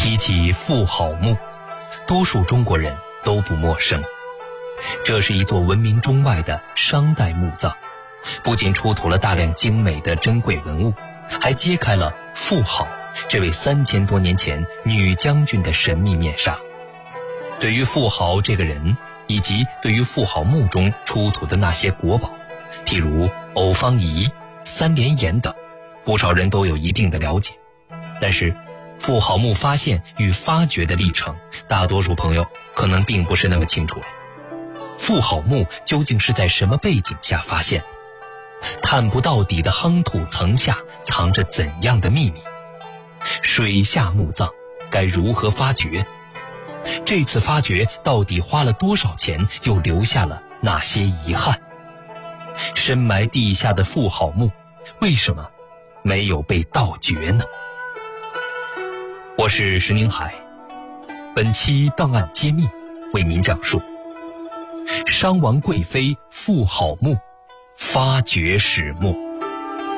提起妇好墓，多数中国人都不陌生。这是一座闻名中外的商代墓葬，不仅出土了大量精美的珍贵文物，还揭开了妇好这位3000多年前女将军的神秘面纱。对于妇好这个人，以及对于妇好墓中出土的那些国宝，譬如藕方仪、三连岩等，不少人都有一定的了解。但是妇好墓发现与发掘的历程，大多数朋友可能并不是那么清楚了。妇好墓究竟是在什么背景下发现？探不到底的夯土层下藏着怎样的秘密？水下墓葬该如何发掘？这次发掘到底花了多少钱，又留下了哪些遗憾？深埋地下的妇好墓为什么没有被盗掘呢？我是石宁海，本期档案揭秘为您讲述商王贵妃妇好墓发掘始末。